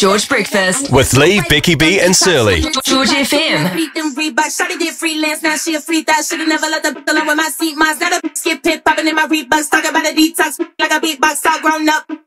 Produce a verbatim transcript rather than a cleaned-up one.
George Breakfast. With Lee, Becky B and Surly. George F M. Shawty did freelance, now she a free that. Should've never let the alone with my seat. Mine's not a skip pit popping in my Reeboks. Talking about a detox like a beatbox, all grown up.